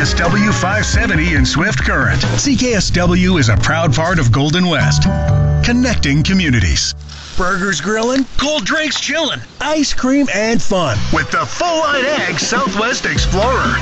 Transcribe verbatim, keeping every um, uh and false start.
S W five seventy in Swift Current. C K S W is a proud part of Golden West, connecting communities. Burgers grilling, cold drinks chilling, ice cream and fun with the full-line Ag Southwest Explorer.